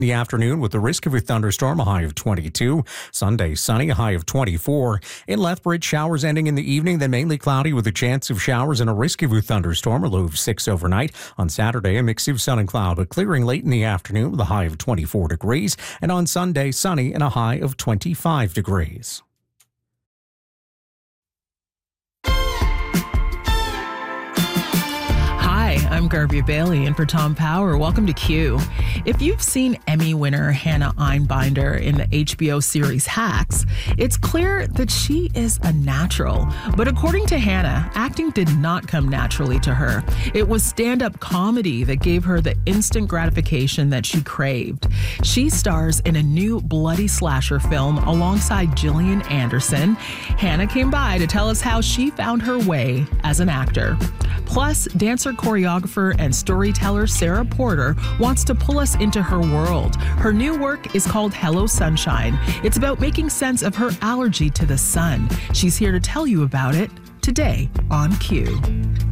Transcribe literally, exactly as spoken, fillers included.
The afternoon with the risk of a thunderstorm, a high of twenty-two. Sunday, sunny, a high of twenty-four. In Lethbridge, showers ending in the evening, then mainly cloudy with a chance of showers and a risk of a thunderstorm, a low of six overnight. On Saturday, a mix of sun and cloud, but clearing late in the afternoon with a high of twenty-four degrees. And on Sunday, sunny and a high of twenty-five degrees. Hi, I'm Garvey Bailey, and for Tom Power, welcome to Q. If you've seen Emmy winner Hannah Einbinder in the H B O series Hacks, it's clear that she is a natural. But according to Hannah, acting did not come naturally to her. It was stand-up comedy that gave her the instant gratification that she craved. She stars in a new bloody slasher film alongside Gillian Anderson. Hannah came by to tell us how she found her way as an actor. Plus, dancer, choreographer, and storyteller Sarah Porter wants to pull us into her world. Her new work is called Hello Sunshine. It's about making sense of her allergy to the sun. She's here to tell you about it today on Q.